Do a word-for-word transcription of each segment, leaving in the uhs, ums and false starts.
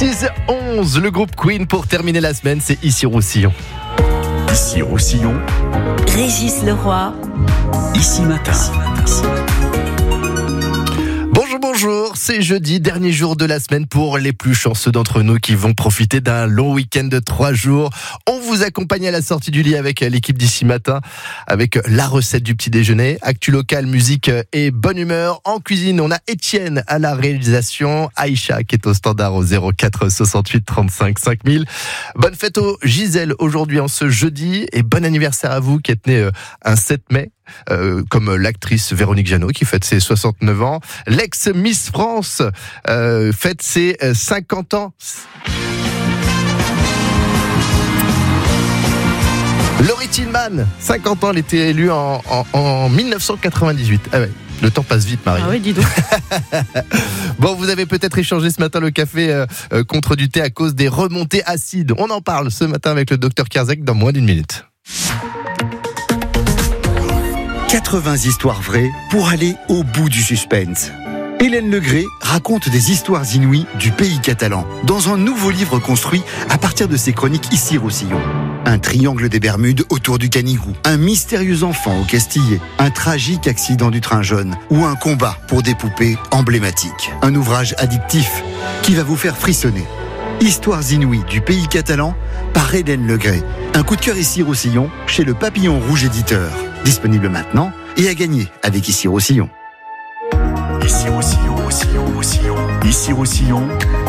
six onze, le groupe Queen pour terminer la semaine, c'est Ici Roussillon. Ici Roussillon, Régis Leroy, Ici Matin. Bonjour, bonjour, c'est jeudi, dernier jour de la semaine pour les plus chanceux d'entre nous qui vont profiter d'un long week-end de trois jours. On vous accompagne à la sortie du lit avec l'équipe d'Ici Matin, avec la recette du petit déjeuner, actu local, musique et bonne humeur. En cuisine, on a Étienne à la réalisation, Aïcha qui est au standard au zéro quatre soixante-huit trente-cinq cinq mille. Bonne fête au Gisèle aujourd'hui en ce jeudi et bon anniversaire à vous qui êtes né un sept mai. Euh, comme l'actrice Véronique Jeannot qui fête ses soixante-neuf ans, l'ex-Miss France euh, fête ses cinquante ans. Laurie Tillman, cinquante ans, elle était élue en, en, en dix-neuf cent quatre-vingt-dix-huit. Ah ouais, le temps passe vite, Marie. Ah oui, dis donc. Bon, vous avez peut-être échangé ce matin le café euh, euh, contre du thé à cause des remontées acides. On en parle ce matin avec le docteur Kierzek dans moins d'une minute. quatre-vingts histoires vraies pour aller au bout du suspense. Hélène Legré raconte des histoires inouïes du pays catalan dans un nouveau livre construit à partir de ses chroniques Ici Roussillon. Un triangle des Bermudes autour du Canigou, un mystérieux enfant au Castillet, un tragique accident du train jaune ou un combat pour des poupées emblématiques. Un ouvrage addictif qui va vous faire frissonner. Histoires inouïes du pays catalan par Hélène Legré. Un coup de cœur Ici Roussillon chez le Papillon Rouge Éditeur. Disponible maintenant et à gagner avec Ici Roussillon. Ici Roussillon, Roussillon, Roussillon. Ici Roussillon.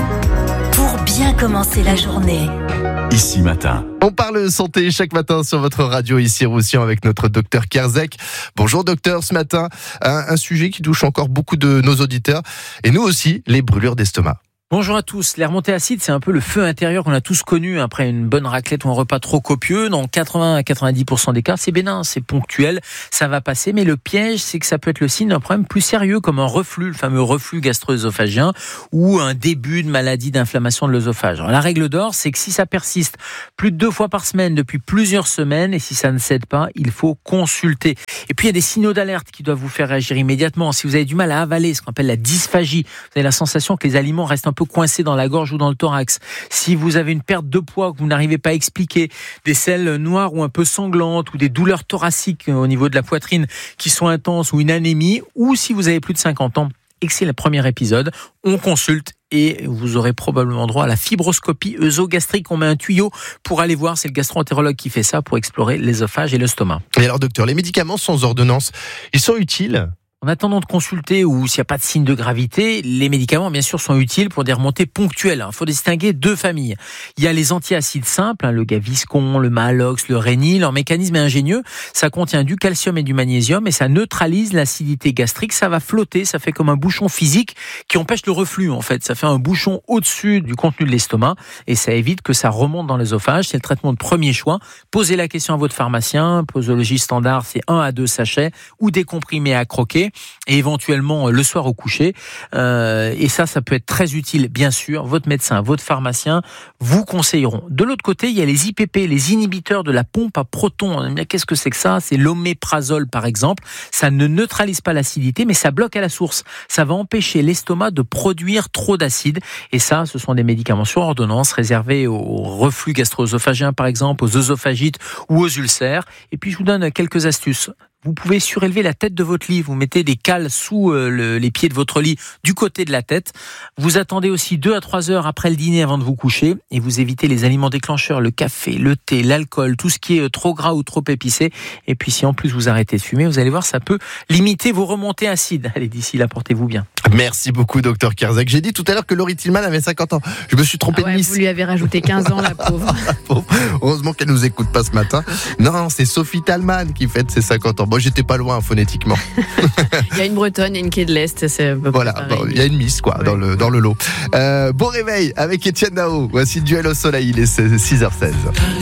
pour bien commencer la journée. Ici Matin. On parle santé chaque matin sur votre radio Ici Roussillon avec notre docteur Kierzek. Bonjour docteur, ce matin, un, un sujet qui touche encore beaucoup de nos auditeurs et nous aussi, les brûlures d'estomac. Bonjour à tous. Les remontées acides, c'est un peu le feu intérieur qu'on a tous connu après une bonne raclette ou un repas trop copieux. Dans quatre-vingts à quatre-vingt-dix pour cent des cas, c'est bénin, c'est ponctuel, ça va passer. Mais le piège, c'est que ça peut être le signe d'un problème plus sérieux, comme un reflux, le fameux reflux gastro-œsophagien, ou un début de maladie d'inflammation de l'œsophage. Alors, la règle d'or, c'est que si ça persiste plus de deux fois par semaine depuis plusieurs semaines, et si ça ne cède pas, il faut consulter. Et puis, il y a des signaux d'alerte qui doivent vous faire réagir immédiatement. Si vous avez du mal à avaler, ce qu'on appelle la dysphagie, vous avez la sensation que les aliments restent un peu coincé dans la gorge ou dans le thorax, si vous avez une perte de poids que vous n'arrivez pas à expliquer, des selles noires ou un peu sanglantes ou des douleurs thoraciques au niveau de la poitrine qui sont intenses ou une anémie, ou si vous avez plus de cinquante ans et que c'est le premier épisode, on consulte et vous aurez probablement droit à la fibroscopie œsogastrique. On met un tuyau pour aller voir, c'est le gastro-entérologue qui fait ça pour explorer l'œsophage et l'estomac. Et alors docteur, les médicaments sans ordonnance, ils sont utiles ? En attendant de consulter ou s'il n'y a pas de signe de gravité, les médicaments, bien sûr, sont utiles pour des remontées ponctuelles. Il faut distinguer deux familles. Il y a les antiacides simples, hein, le Gaviscon, le Maalox, le Rénil. Leur mécanisme est ingénieux. Ça contient du calcium et du magnésium et ça neutralise l'acidité gastrique. Ça va flotter, ça fait comme un bouchon physique qui empêche le reflux, en fait. Ça fait un bouchon au-dessus du contenu de l'estomac et ça évite que ça remonte dans l'œsophage. C'est le traitement de premier choix. Posez la question à votre pharmacien. Posologie standard, c'est un à deux sachets ou des comprimés à croquer. Et éventuellement le soir au coucher. Euh, et ça, ça peut être très utile, bien sûr. Votre médecin, votre pharmacien vous conseilleront. De l'autre côté, il y a les I P P, les inhibiteurs de la pompe à protons. Qu'est-ce que c'est que ça ? C'est l'oméprazole, par exemple. Ça ne neutralise pas l'acidité, mais ça bloque à la source. Ça va empêcher l'estomac de produire trop d'acide. Et ça, ce sont des médicaments sur ordonnance réservés au reflux gastro-œsophagien, par exemple, aux œsophagites ou aux ulcères. Et puis, je vous donne quelques astuces. Vous pouvez surélever la tête de votre lit. Vous mettez des cales sous euh, le, les pieds de votre lit du côté de la tête. Vous attendez aussi deux à trois heures après le dîner avant de vous coucher et vous évitez les aliments déclencheurs, le café, le thé, l'alcool, tout ce qui est trop gras ou trop épicé. Et puis si en plus vous arrêtez de fumer, vous allez voir, ça peut limiter vos remontées acides. Allez, d'ici là, portez-vous bien. Merci beaucoup, docteur Kierzek. J'ai dit tout à l'heure que Laurie Tillman avait cinquante ans. Je me suis trompé Ah ouais, de Nice. vous lui avez rajouté quinze ans, la pauvre. Heureusement qu'elle nous écoute pas ce matin. Non, c'est Sophie Thalmann qui fête ses cinquante ans. Moi, j'étais pas loin phonétiquement. Il y a une Bretonne et une Quai de l'Est. C'est voilà, bon, il y a une miss quoi, ouais. dans, le, dans le lot. Euh, bon réveil avec Étienne Dao. Voici Duel au soleil, il est six heures seize.